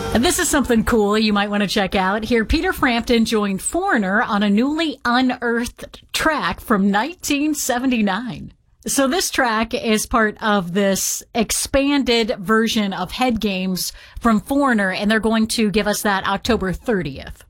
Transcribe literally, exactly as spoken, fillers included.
And this is something cool you might want to check out. Here, Peter Frampton joined Foreigner on a newly unearthed track from nineteen seventy-nine. So this track is part of this expanded version of Head Games from Foreigner, and they're going to give us that October thirtieth.